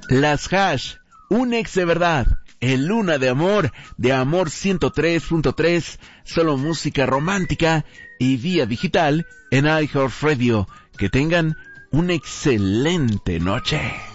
Las Hash, un ex de verdad, el Luna de Amor 103.3, solo música romántica y vía digital en iHeartRadio. Que tengan una excelente noche.